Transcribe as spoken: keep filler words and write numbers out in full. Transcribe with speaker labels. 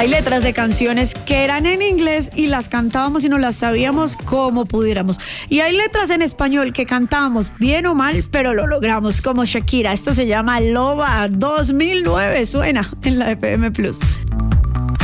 Speaker 1: Hay letras de canciones que eran en inglés y las cantábamos y no las sabíamos como pudiéramos. Y hay letras en español que cantábamos bien o mal, pero lo logramos, como Shakira. Esto se llama Loba dos mil nueve, suena en la F M Plus.